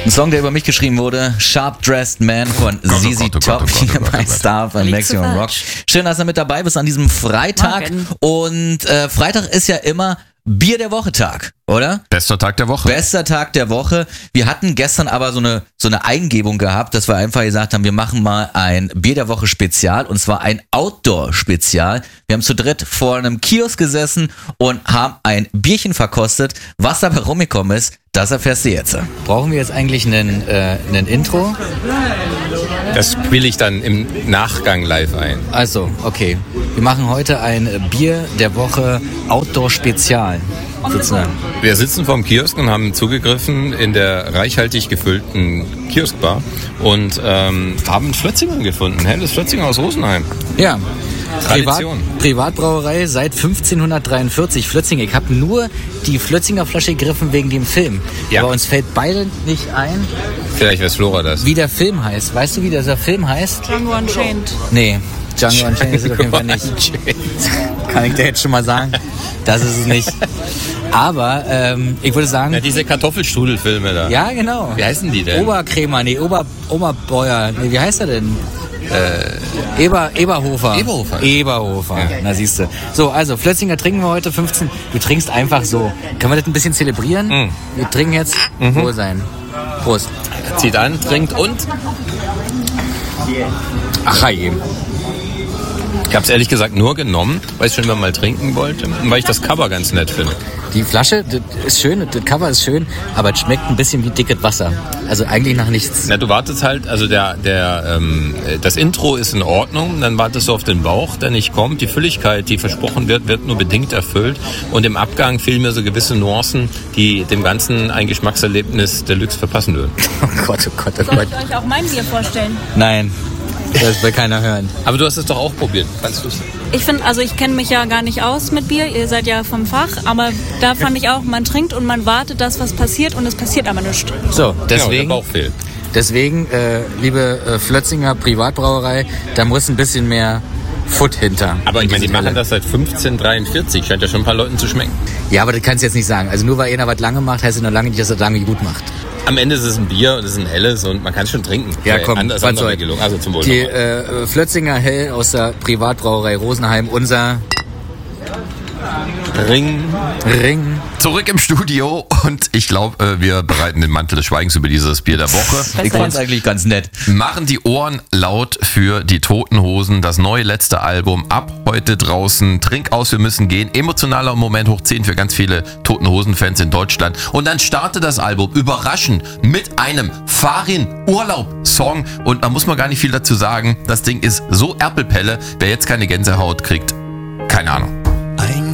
Ein Song, der über mich geschrieben wurde. Sharp Dressed Man von ZZ Top hier bei Star von Maximum Rock. Schön, dass ihr mit dabei bist an diesem Freitag. Und Freitag ist ja immer Bier der Woche Tag, oder? Bester Tag der Woche. Bester Tag der Woche. Wir hatten gestern aber so eine Eingebung gehabt, dass wir einfach gesagt haben, wir machen mal ein Bier der Woche Spezial, und zwar ein Outdoor-Spezial. Wir haben zu dritt vor einem Kiosk gesessen und haben ein Bierchen verkostet. Was dabei rumgekommen ist, das erfährst du jetzt. Brauchen wir jetzt eigentlich einen Intro? Das spiele ich dann im Nachgang live ein. Also, okay. Wir machen heute ein Bier der Woche Outdoor-Spezial, sozusagen. Wir sitzen vorm Kiosk und haben zugegriffen in der reichhaltig gefüllten Kioskbar und haben Flötzinger gefunden. Helles Flötzinger aus Rosenheim. Ja. Tradition. Privatbrauerei seit 1543. Flötzinger. Ich habe nur die Flötzinger Flasche gegriffen wegen dem Film. Ja. Aber uns fällt beide nicht ein, Vielleicht weiß Flora das. wie der Film heißt. Weißt du, wie dieser Film heißt? Django Unchained. Nee, Django Unchained ist es auf jeden Fall nicht. Kann ich dir jetzt schon mal sagen. Das ist es nicht. Aber ich würde sagen... Ja, diese Kartoffelstrudelfilme da. Ja, genau. Wie heißen die denn? Oberkrämer, nee, Oberbeuer. Nee, wie heißt er denn? Eberhofer. Eberhofer. Ja. Na, siehst du. So, also, Flötzinger trinken wir heute 15. Du trinkst einfach so. Können wir das ein bisschen zelebrieren? Mm. Wir trinken jetzt Wohl sein. Prost. Zieht an, trinkt und... Ach, hey. Ich habe es ehrlich gesagt nur genommen, weil ich schon mal trinken wollte und weil ich das Cover ganz nett finde. Die Flasche, das ist schön, das Cover ist schön, aber es schmeckt ein bisschen wie dickes Wasser. Also eigentlich nach nichts. Na, du wartest halt, also das Intro ist in Ordnung, dann wartest du auf den Bauch, der nicht kommt. Die Fülligkeit, die versprochen wird nur bedingt erfüllt. Und im Abgang fehlen mir so gewisse Nuancen, die dem Ganzen ein Geschmackserlebnis Deluxe verpassen würden. Oh Gott, oh Gott, oh Soll Gott. ich euch auch mein Bier vorstellen? Nein, das will keiner hören. Aber du hast es doch auch probiert. Kannst du es? Ich finde, also ich kenne mich ja gar nicht aus mit Bier, ihr seid ja vom Fach, aber da fand ich auch, man trinkt und man wartet, dass was passiert und es passiert aber nichts. So, Der deswegen... Bauch fehlt. Deswegen, liebe Flötzinger Privatbrauerei, da muss ein bisschen mehr Foot hinter. Aber ich meine, die Diese machen Teile. das seit 1543. Scheint ja schon ein paar Leuten zu schmecken. Ja, aber das kannst du jetzt nicht sagen. Also nur weil einer was lange macht, heißt es noch lange nicht, dass er lange gut macht. Am Ende ist es ein Bier und es ist ein helles und man kann es schon trinken. Ja, komm, Anders was soll. gelungen. Also zum Wohl. Die Flötzinger Hell aus der Privatbrauerei Rosenheim, unser Ring. Zurück im Studio und ich glaube, wir bereiten den Mantel des Schweigens über dieses Bier der Woche. Ich fand's eigentlich ganz nett. Machen die Ohren laut für die Toten Hosen. Das neue letzte Album ab heute draußen. Trink aus, wir müssen gehen. Emotionaler Moment hoch 10 für ganz viele Toten Hosen-Fans in Deutschland. Und dann startet das Album überraschend mit einem Farin-Urlaub-Song. Und da muss man gar nicht viel dazu sagen. Das Ding ist so Erpelpelle. Wer jetzt keine Gänsehaut kriegt, keine Ahnung.